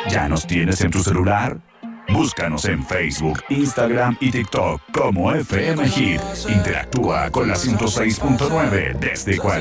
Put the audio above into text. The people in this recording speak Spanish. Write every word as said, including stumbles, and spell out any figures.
¿Ya nos tienes en tu celular? Búscanos en Facebook, Instagram y TikTok como F M Hit. Interactúa con la ciento seis punto nueve desde cualquier